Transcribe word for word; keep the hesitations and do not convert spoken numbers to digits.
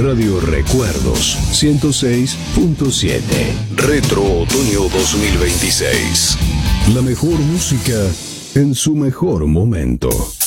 Radio Recuerdos ciento seis punto siete. Retro Otoño dos mil veintiséis. La mejor música en su mejor momento.